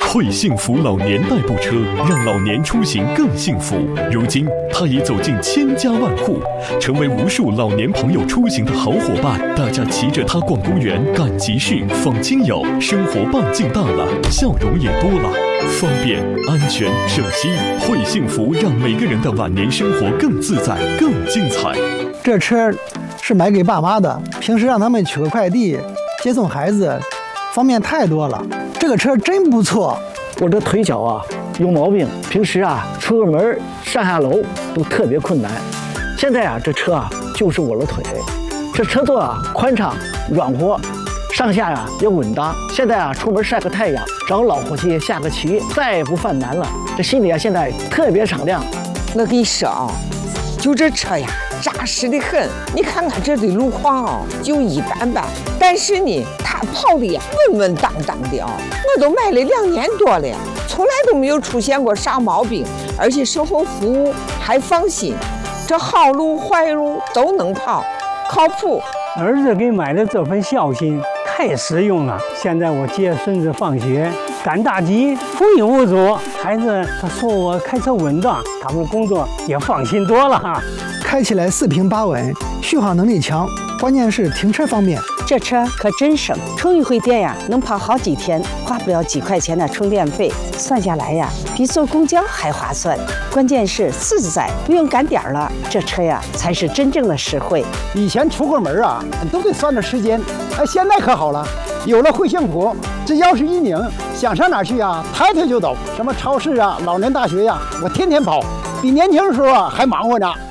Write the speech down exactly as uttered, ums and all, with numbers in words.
惠幸福老年代步车让老年出行更幸福。如今，它已走进千家万户，成为无数老年朋友出行的好伙伴。大家骑着它逛公园、赶集市、访亲友，生活半径大了，笑容也多了。方便、安全、省心，惠幸福让每个人的晚年生活更自在、更精彩。 这车是买给爸妈的，平时让他们取个快递、接送孩子，方便太多了。这个车真不错。 我这腿脚啊有毛病，平时啊出个门上下楼都特别困难。现在啊这车啊就是我的腿，这车座啊宽敞软和，上下呀、啊、也稳当。现在啊出门晒个太阳，找老伙计下个棋，再也不犯难了。这心里啊现在特别敞亮。 我跟你说啊，就这车呀扎实的很。你看看这的路况啊就一般般，但是呢它跑的呀稳稳当当的啊。我都买了两年多了，从来都没有出现过啥毛病，而且售后服务还放心，这好路坏路都能跑，靠谱。 儿子给买的这份孝心太实用了。现在我接孙子放学赶大集无影无阻，孩子他说我开车稳当，他们工作也放心多了哈。 开起来四平八稳，续航能力强，关键是停车方便。 这车可真省，充一回电呀能跑好几天，花不了几块钱的充电费，算下来呀比坐公交还划算。关键是自在，不用赶点了，这车呀才是真正的实惠。 以前出个门啊都得算着时间，哎，现在可好了，有了惠幸福，只要是一拧，想上哪去啊抬腿就走，什么超市啊、老年大学呀、啊，我天天跑，比年轻的时候啊还忙活呢。